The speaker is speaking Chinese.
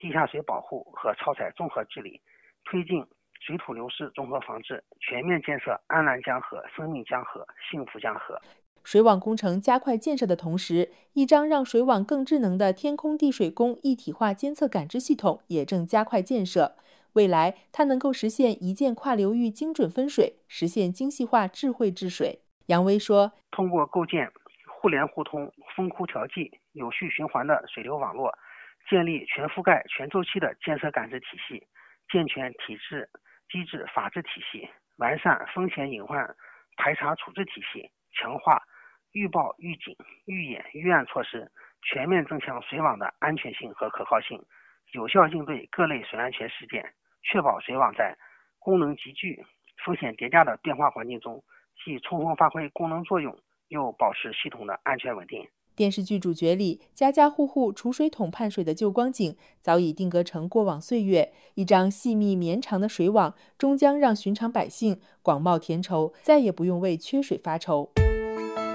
地下水保护和超采综合治理，推进水土流失综合防治，全面建设安澜江河、生命江河、幸福江河。 水网工程加快建设的同时，一张让水网更智能的天空地水工一体化监测感知系统也正加快建设。未来，它能够实现一键跨流域精准分水，实现精细化智慧治水。杨威说， 通过构建互联互通、分窟调剂、有序循环的水流网络，建立全覆盖、全周期的监测感知体系，健全体制机制法治体系，完善风险隐患排查处置体系，强化预报、预警、预演、预案措施，全面增强水网的安全性和可靠性，有效应对各类水安全事件，确保水网在功能集聚、风险叠加的变化环境中，既充分发挥功能作用，又保持系统的安全稳定。 电视剧主角里，家家户户储水桶盼水的旧光景，早已定格成过往岁月。一张细密绵长的水网，终将让寻常百姓广袤甜愁，再也不用为缺水发愁。